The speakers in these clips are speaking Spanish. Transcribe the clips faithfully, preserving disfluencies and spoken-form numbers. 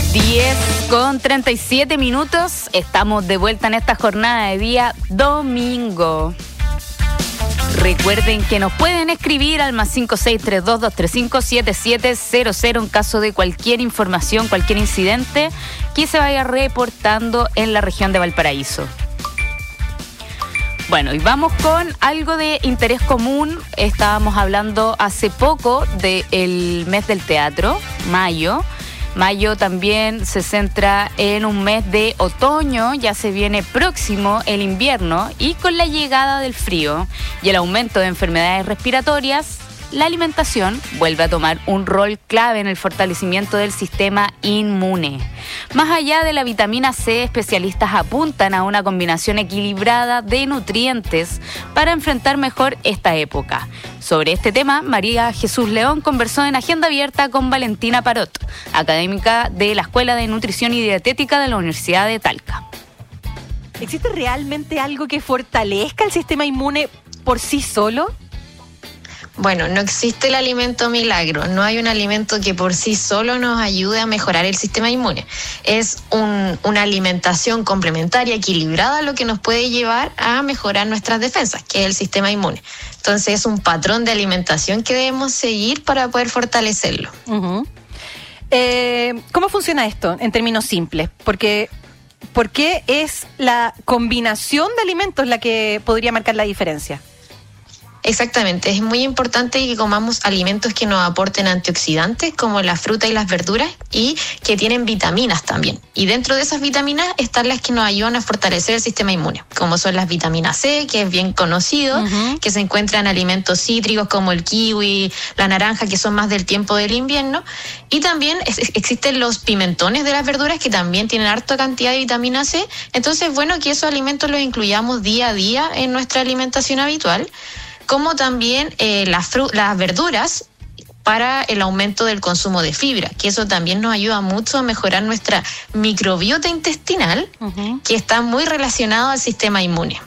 diez con treinta y siete minutos. Estamos de vuelta en esta jornada de día domingo. Recuerden que nos pueden escribir al más cinco seis tres dos, dos tres cinco, siete siete cero cero en caso de cualquier información, cualquier incidente que se vaya reportando en la región de Valparaíso. Bueno, y vamos con algo de interés común. Estábamos hablando hace poco del mes del teatro, mayo. Mayo también se centra en un mes de otoño, ya se viene próximo el invierno y con la llegada del frío y el aumento de enfermedades respiratorias, la alimentación vuelve a tomar un rol clave en el fortalecimiento del sistema inmune. Más allá de la vitamina C, especialistas apuntan a una combinación equilibrada de nutrientes para enfrentar mejor esta época. Sobre este tema, María Jesús León conversó en Agenda Abierta con Valentina Parot, académica de la Escuela de Nutrición y Dietética de la Universidad de Talca. ¿Existe realmente algo que fortalezca el sistema inmune por sí solo? Bueno, no existe el alimento milagro, no hay un alimento que por sí solo nos ayude a mejorar el sistema inmune. Es un, una alimentación complementaria, equilibrada, lo que nos puede llevar a mejorar nuestras defensas, que es el sistema inmune. Entonces es un patrón de alimentación que debemos seguir para poder fortalecerlo. Uh-huh. Eh, ¿Cómo funciona esto en términos simples? Porque, ¿por qué es la combinación de alimentos la que podría marcar la diferencia? Exactamente, es muy importante que comamos alimentos que nos aporten antioxidantes como la fruta y las verduras y que tienen vitaminas también. Y dentro de esas vitaminas están las que nos ayudan a fortalecer el sistema inmune, como son las vitaminas C, que es bien conocido, uh-huh. que se encuentran en alimentos cítricos como el kiwi, la naranja, que son más del tiempo del invierno. Y también es, existen los pimentones de las verduras que también tienen harta cantidad de vitamina C. Entonces, bueno, que esos alimentos los incluyamos día a día en nuestra alimentación habitual, como también eh, las, fru- las verduras para el aumento del consumo de fibra, que eso también nos ayuda mucho a mejorar nuestra microbiota intestinal, uh-huh. que está muy relacionado al sistema inmune.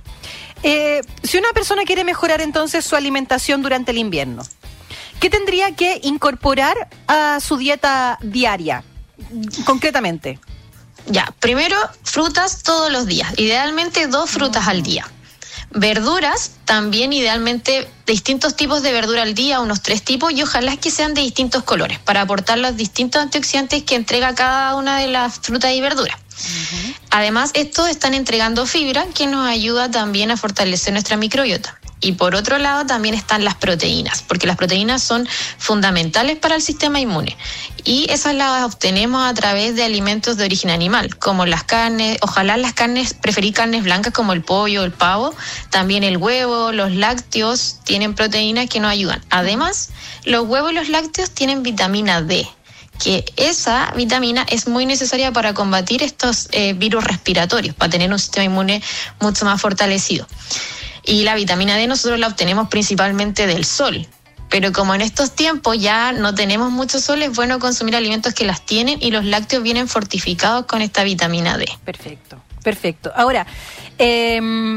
Eh, si una persona quiere mejorar entonces su alimentación durante el invierno, ¿qué tendría que incorporar a su dieta diaria, concretamente? Ya, primero, frutas todos los días, idealmente dos frutas uh-huh. al día. Verduras, también idealmente distintos tipos de verdura al día, unos tres tipos, y ojalá que sean de distintos colores, para aportar los distintos antioxidantes que entrega cada una de las frutas y verduras. Uh-huh. Además, estos están entregando fibra, que nos ayuda también a fortalecer nuestra microbiota. Y por otro lado también están las proteínas, porque las proteínas son fundamentales para el sistema inmune. Y esas las obtenemos a través de alimentos de origen animal, como las carnes, ojalá las carnes, preferí carnes blancas como el pollo, el pavo, también el huevo, los lácteos tienen proteínas que nos ayudan. Además, los huevos y los lácteos tienen vitamina D, que esa vitamina es muy necesaria para combatir estos eh, virus respiratorios, para tener un sistema inmune mucho más fortalecido. Y la vitamina D nosotros la obtenemos principalmente del sol. Pero como en estos tiempos ya no tenemos mucho sol, es bueno consumir alimentos que las tienen y los lácteos vienen fortificados con esta vitamina D. Perfecto, perfecto. Ahora, eh,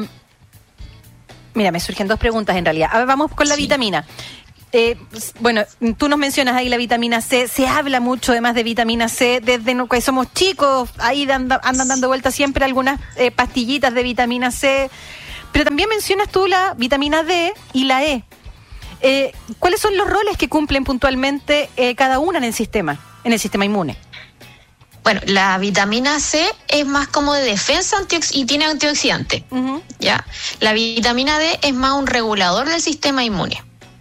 mira, me surgen dos preguntas en realidad. A ver, vamos con la sí. vitamina. Eh, bueno, tú nos mencionas ahí la vitamina C, se habla mucho además de vitamina C, desde que somos chicos, ahí andan, andan dando vueltas siempre algunas eh, pastillitas de vitamina C. Pero también mencionas tú la vitamina D y la E. Eh, ¿Cuáles son los roles que cumplen puntualmente eh, cada una en el sistema, en el sistema inmune? Bueno, la vitamina C es más como de defensa antiox- y tiene antioxidante. Uh-huh. ¿Ya? La vitamina D es más un regulador del sistema inmune.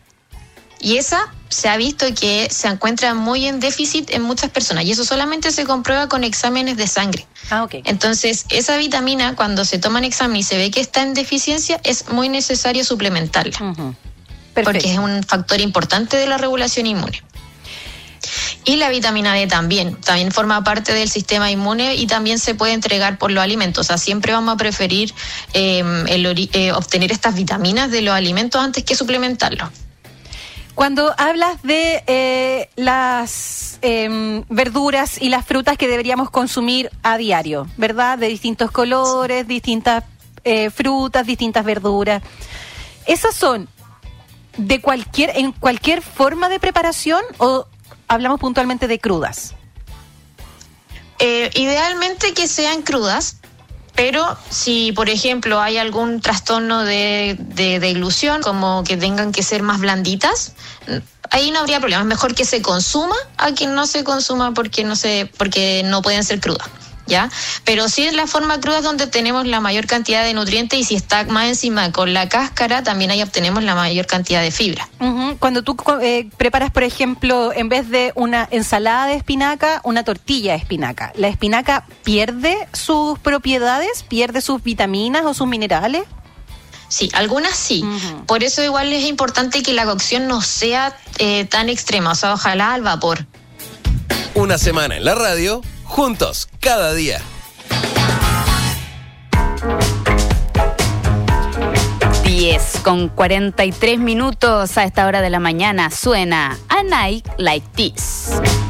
Y esa se ha visto que se encuentra muy en déficit en muchas personas. Y eso solamente se comprueba con exámenes de sangre. Ah, okay. Entonces, esa vitamina, cuando se toma en examen y se ve que está en deficiencia, es muy necesario suplementarla. Uh-huh. Porque es un factor importante de la regulación inmune. Y la vitamina D también, también forma parte del sistema inmune y también se puede entregar por los alimentos. O sea, siempre vamos a preferir eh, el ori- eh, obtener estas vitaminas de los alimentos antes que suplementarlos. Cuando hablas de eh, las eh, verduras y las frutas que deberíamos consumir a diario, ¿verdad? De distintos colores, distintas eh, frutas, distintas verduras. ¿Esas son de cualquier en cualquier forma de preparación o hablamos puntualmente de crudas? Eh, idealmente que sean crudas, pero si, por ejemplo, hay algún trastorno de, de, de ilusión, como que tengan que ser más blanditas, ahí no habría problema. Es mejor que se consuma a que no se consuma porque no se, porque no pueden ser crudas, ¿ya? Pero sí en la forma cruda es donde tenemos la mayor cantidad de nutrientes, y si está más encima con la cáscara, también ahí obtenemos la mayor cantidad de fibra. Uh-huh. Cuando tú eh, preparas, por ejemplo, en vez de una ensalada de espinaca, una tortilla de espinaca, ¿la espinaca pierde sus propiedades, pierde sus vitaminas o sus minerales? Sí, algunas sí. Uh-huh. Por eso igual es importante que la cocción no sea eh, tan extrema, o sea, ojalá al vapor. Una semana en la radio, juntos, cada día. diez con cuarenta y tres minutos a esta hora de la mañana. Suena A Night Like This.